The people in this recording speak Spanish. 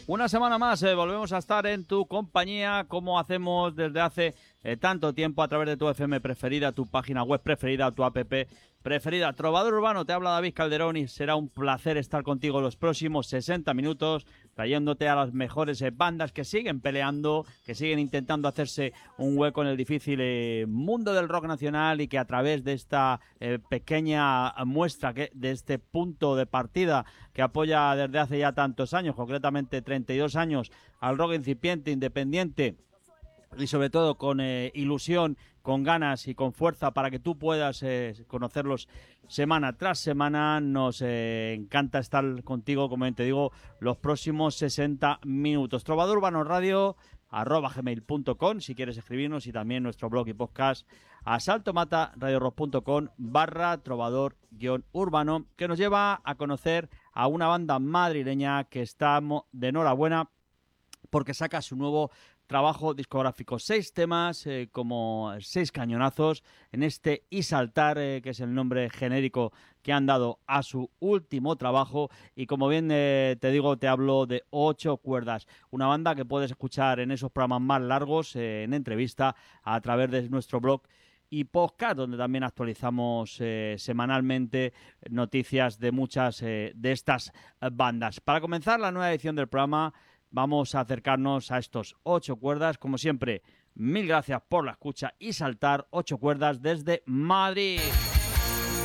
Una semana más volvemos a estar en tu compañía, como hacemos desde hace tanto tiempo, a través de tu FM preferida, tu página web preferida, tu app preferida. Trovador Urbano, te habla David Calderón y será un placer estar contigo los próximos 60 minutos, trayéndote a las mejores bandas que siguen peleando, que siguen intentando hacerse un hueco en el difícil mundo del rock nacional, y que a través de esta pequeña muestra, de este punto de partida que apoya desde hace ya tantos años, concretamente 32 años, al rock incipiente, independiente, y sobre todo con ilusión, con ganas y con fuerza para que tú puedas conocerlos semana tras semana. Nos encanta estar contigo, como te digo, los próximos 60 minutos. Trovador Urbano Radio @gmail.com si quieres escribirnos, y también nuestro blog y podcast asaltomataradiorock.com/trovador-urbano, que nos lleva a conocer a una banda madrileña que está de enhorabuena porque saca su nuevo trabajo discográfico. 6 temas, como 6 cañonazos en este Y Saltar, que es el nombre genérico que han dado a su último trabajo. Y como bien te digo, te hablo de 8 cuerdas. Una banda que puedes escuchar en esos programas más largos, en entrevista, a través de nuestro blog y podcast, donde también actualizamos semanalmente noticias de muchas de estas bandas. Para comenzar la nueva edición del programa, vamos a acercarnos a estos 8 cuerdas. Como siempre, mil gracias por la escucha. Y Saltar, 8 cuerdas desde Madrid.